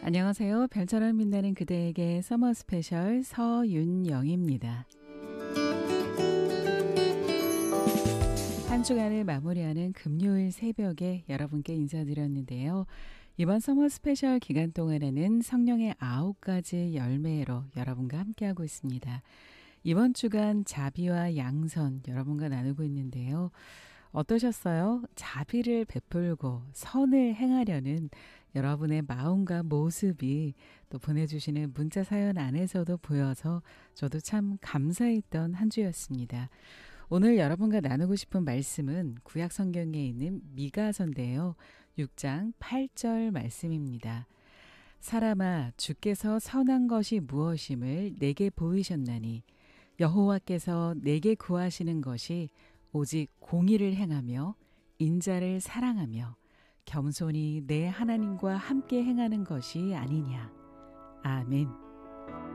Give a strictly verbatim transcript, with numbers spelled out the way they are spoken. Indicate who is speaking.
Speaker 1: 안녕하세요. 별처럼 빛나는 그대에게 서머 스페셜 서윤영입니다. 한 주간을 마무리하는 금요일 새벽에 여러분께 인사드렸는데요. 이번 서머 스페셜 기간 동안에는 성령의 아홉 가지 열매로 여러분과 함께하고 있습니다. 이번 주간 자비와 양선 여러분과 나누고 있는데요. 어떠셨어요? 자비를 베풀고 선을 행하려는 여러분의 마음과 모습이 또 보내주시는 문자 사연 안에서도 보여서 저도 참 감사했던 한 주였습니다. 오늘 여러분과 나누고 싶은 말씀은 구약 성경에 있는 미가서인데요. 육 장 팔 절 말씀입니다. 사람아, 주께서 선한 것이 무엇임을 내게 보이셨나니 여호와께서 내게 구하시는 것이 오직 공의를 행하며 인자를 사랑하며 겸손히 내 하나님과 함께 행하는 것이 아니냐. 아멘.